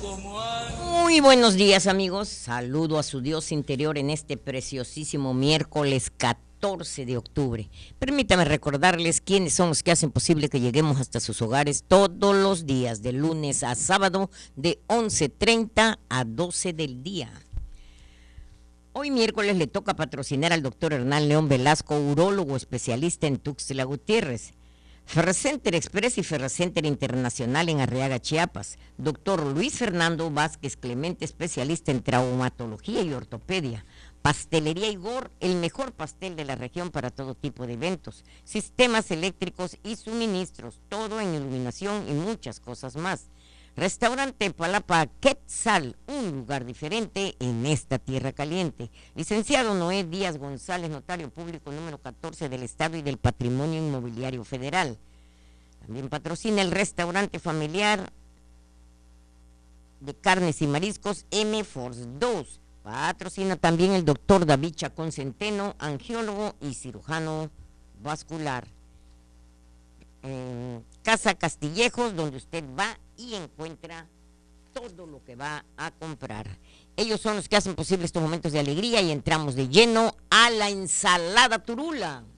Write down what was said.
Muy buenos días, amigos. Saludo a su Dios interior en este preciosísimo miércoles 14 de octubre. Permítame recordarles quiénes son los que hacen posible que lleguemos hasta sus hogares todos los días, de lunes a sábado, de 11:30 a 12 del día. Hoy miércoles le toca patrocinar al doctor Hernán León Velasco, urólogo especialista en Tuxtla Gutiérrez. Ferrocenter Express y Ferrocenter Internacional en Arriaga, Chiapas. Doctor Luis Fernando Vázquez Clemente, especialista en traumatología y ortopedia. Pastelería Igor, el mejor pastel de la región para todo tipo de eventos. Sistemas eléctricos y suministros, todo en iluminación y muchas cosas más. Restaurante Palapa Quetzal, un lugar diferente en esta tierra caliente. Licenciado Noé Díaz González, notario público número 14 del Estado y del Patrimonio Inmobiliario Federal. También patrocina el restaurante familiar de carnes y mariscos M Force 2. Patrocina también el doctor David Chacón Centeno, angiólogo y cirujano vascular. Casa Castillejos, donde usted va y encuentra todo lo que va a comprar. Ellos son los que hacen posible estos momentos de alegría y entramos de lleno a la ensalada turula.